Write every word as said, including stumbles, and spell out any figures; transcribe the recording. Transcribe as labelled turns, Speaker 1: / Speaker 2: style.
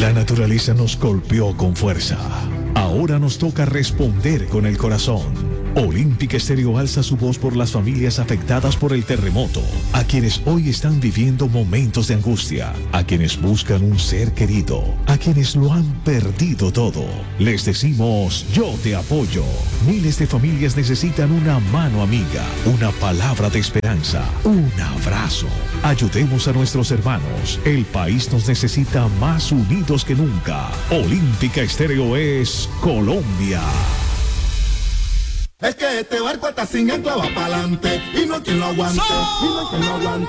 Speaker 1: La naturaleza nos golpeó con fuerza. Ahora nos toca responder con el corazón. Olímpica Estéreo alza su voz por las familias afectadas por el terremoto, a quienes hoy están viviendo momentos de angustia, a quienes buscan un ser querido, a quienes lo han perdido todo. Les decimos, yo te apoyo. Miles de familias necesitan una mano amiga, una palabra de esperanza, un abrazo. Ayudemos a nuestros hermanos. El país nos necesita más unidos que nunca. Olímpica Estéreo es Colombia.
Speaker 2: Es que este barco está sin ancla, va pa'lante y no hay quien lo aguante, y no hay quien lo aguante.